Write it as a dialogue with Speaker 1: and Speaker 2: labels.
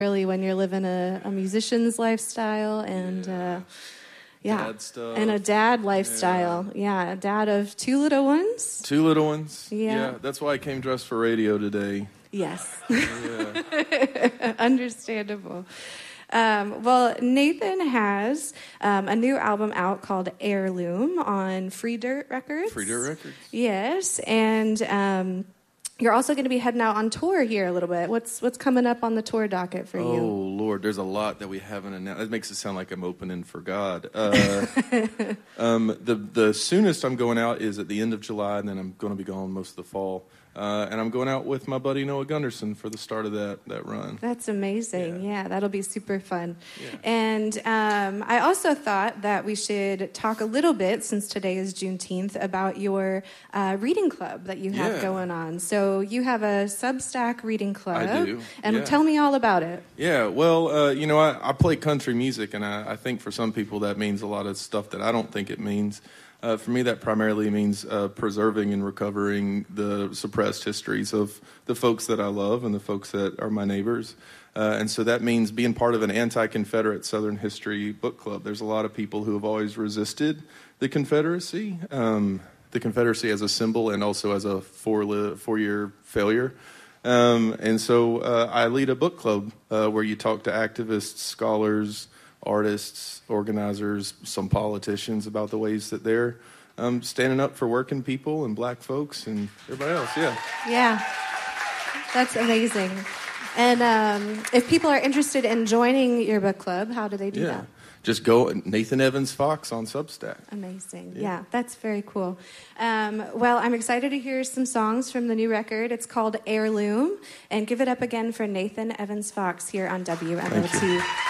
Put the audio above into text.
Speaker 1: Really, when you're living a musician's lifestyle and
Speaker 2: Dad stuff.
Speaker 1: and a dad lifestyle. Yeah, a dad of two little ones.
Speaker 2: Two little ones.
Speaker 1: Yeah.
Speaker 2: That's why I came dressed for radio today.
Speaker 1: Yes.
Speaker 2: Yeah.
Speaker 1: Understandable. Well, Nathan has a new album out called Heirloom on Free Dirt Records.
Speaker 2: Free Dirt Records.
Speaker 1: Yes, and you're also going to be heading out on tour here a little bit. What's coming up on the tour docket for you?
Speaker 2: Oh, Lord, there's a lot that we haven't announced. It makes it sound like I'm opening for God. The soonest I'm going out is at the end of July, and then I'm going to be gone most of the fall. And I'm going out with my buddy Noah Gunderson for the start of that run.
Speaker 1: That's amazing. Yeah, that'll be super fun.
Speaker 2: Yeah.
Speaker 1: And I also thought that we should talk a little bit, since today is Juneteenth, about your reading club that you have going on. So you have a Substack reading club.
Speaker 2: I do.
Speaker 1: And tell me all about it.
Speaker 2: Yeah, well, I play country music, and I think for some people that means a lot of stuff that I don't think it means. For me, that primarily means preserving and recovering the suppressed histories of the folks that I love and the folks that are my neighbors. And so that means being part of an anti-Confederate Southern history book club. There's a lot of people who have always resisted the Confederacy as a symbol and also as a four-year failure. And so I lead a book club where you talk to activists, scholars, artists, organizers, some politicians about the ways that they're standing up for working people and black folks and everybody else.
Speaker 1: Yeah, that's amazing. And if people are interested in joining your book club, how do they do that?
Speaker 2: Just go Nathan Evans Fox on Substack.
Speaker 1: Amazing. Yeah, that's very cool. Well, I'm excited to hear some songs from the new record. It's called Heirloom. And give it up again for Nathan Evans Fox here on WMOT.